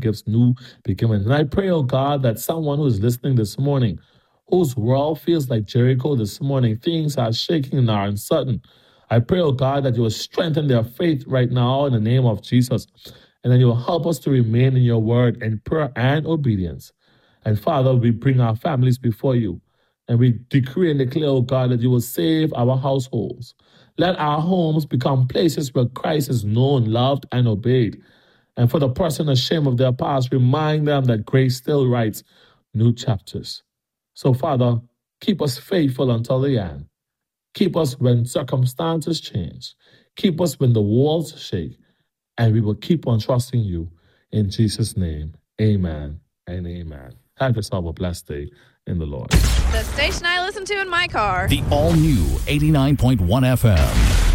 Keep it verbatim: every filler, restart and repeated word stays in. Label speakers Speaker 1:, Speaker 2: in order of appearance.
Speaker 1: gives new beginnings. And I pray, oh God, that someone who is listening this morning, whose world feels like Jericho this morning, things are shaking and are uncertain. I pray, oh God, that you will strengthen their faith right now in the name of Jesus, and that you will help us to remain in your word in prayer and obedience. And Father, we bring our families before you, and we decree and declare, oh God, that you will save our households. Let our homes become places where Christ is known, loved, and obeyed. And for the person ashamed of their past, remind them that grace still writes new chapters. So, Father, keep us faithful until the end. Keep us when circumstances change. Keep us when the walls shake. And we will keep on trusting you. In Jesus' name, amen and amen. Have yourself a blessed day in the Lord.
Speaker 2: The station I listen to in my car.
Speaker 3: The all-new eighty-nine point one F M.